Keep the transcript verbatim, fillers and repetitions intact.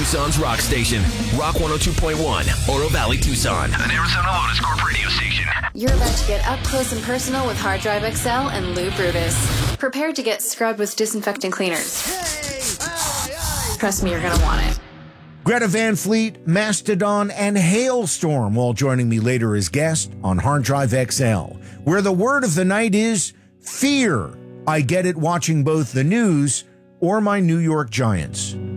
Tucson's rock station. Rock one oh two point one, Oro Valley, Tucson. An Arizona Lotus Corp radio station. You're about to get up close and personal with Hard Drive X L and Lou Brutus. Prepare to get scrubbed with disinfectant cleaners. Trust me, you're going to want it. Greta Van Fleet, Mastodon, and Hailstorm all joining me later as guest on Hard Drive X L, where the word of the night is fear. I get it watching both the news or my New York Giants.